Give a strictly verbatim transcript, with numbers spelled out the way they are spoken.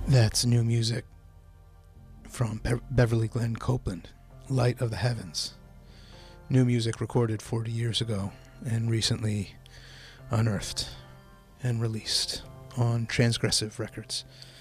That's new music from Be- Beverly Glenn Copeland, Light of the Heavens. New music recorded forty years ago and recently unearthed and released on Transgressive Records.